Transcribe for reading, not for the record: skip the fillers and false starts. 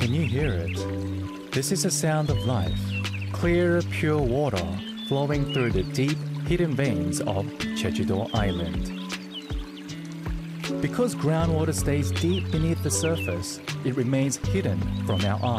Can you hear it? This is the sound of life. Clear, pure water flowing through the deep, hidden veins of Jeju-do Island. Because groundwater stays deep beneath the surface, it remains hidden from our eyes.